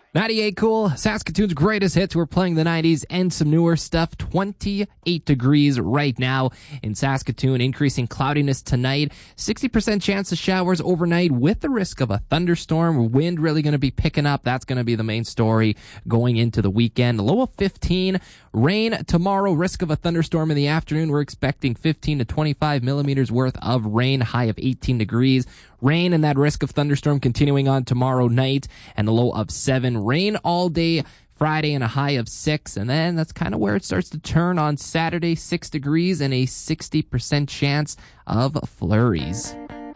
98 Cool, Saskatoon's greatest hits. We're playing the 90s and some newer stuff. 28 degrees right now in Saskatoon. Increasing cloudiness tonight. 60% chance of showers overnight with the risk of a thunderstorm. Wind really going to be picking up. That's going to be the main story going into the weekend. A low of 15. Rain tomorrow. Risk of a thunderstorm in the afternoon. We're expecting 15 to 25 millimeters worth of rain. High of 18 degrees. Rain and that risk of thunderstorm continuing on tomorrow night, and a low of 7. Rain all day Friday and a high of 6. And then that's kind of where it starts to turn on Saturday, 6 degrees and a 60% chance of flurries.